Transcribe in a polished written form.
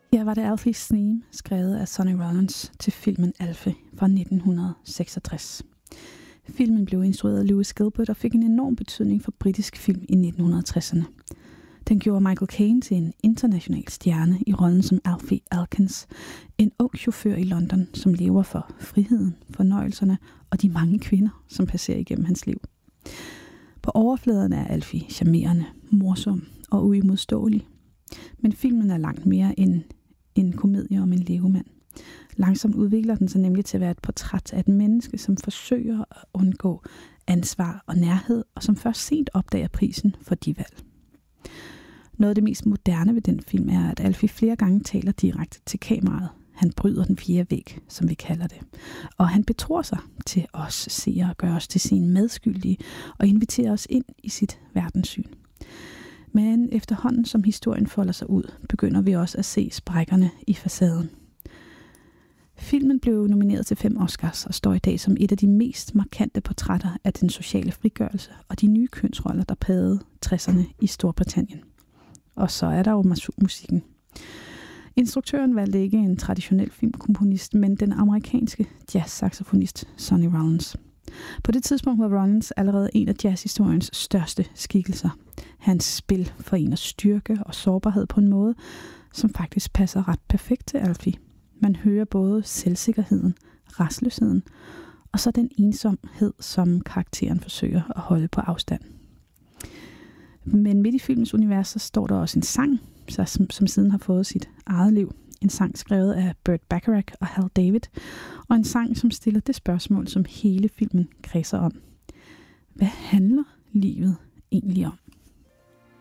Her var det Alfie's Theme, skrevet af Sonny Rollins til filmen Alfie fra 1966. Filmen blev instrueret af Lewis Gilbert og fik en enorm betydning for britisk film i 1960'erne. Den gjorde Michael Caine til en international stjerne i rollen som Alfie Alkins, en ung chauffør i London, som lever for friheden, fornøjelserne og de mange kvinder, som passerer igennem hans liv. På overfladen er Alfie charmerende, morsom og uimodståelig. Men filmen er langt mere end en komedie om en legomand. Langsomt udvikler den sig nemlig til at være et portræt af et menneske, som forsøger at undgå ansvar og nærhed, og som først sent opdager prisen for de valg. Noget af det mest moderne ved den film er, at Alfie flere gange taler direkte til kameraet. Han bryder den fjerde væg, som vi kalder det. Og han betror sig til os seere og gør os til sine medskyldige og inviterer os ind i sit verdenssyn. Men efterhånden som historien folder sig ud, begynder vi også at se sprækkerne i facaden. Filmen blev nomineret til 5 Oscars og står i dag som et af de mest markante portrætter af den sociale frigørelse og de nye kønsroller, der prægede 60'erne i Storbritannien. Og så er der jo musikken. Instruktøren valgte ikke en traditionel filmkomponist, men den amerikanske jazzsaxofonist Sonny Rollins. På det tidspunkt var Rollins allerede en af jazzhistoriens største skikkelser. Hans spil forener styrke og sårbarhed på en måde, som faktisk passer ret perfekt til Alfie. Man hører både selvsikkerheden, rastløsheden og så den ensomhed, som karakteren forsøger at holde på afstand. Men midt i filmens univers, så står der også en sang, som siden har fået sit eget liv. En sang skrevet af Burt Bacharach og Hal David, og en sang, som stiller det spørgsmål, som hele filmen kredser om. Hvad handler livet egentlig om?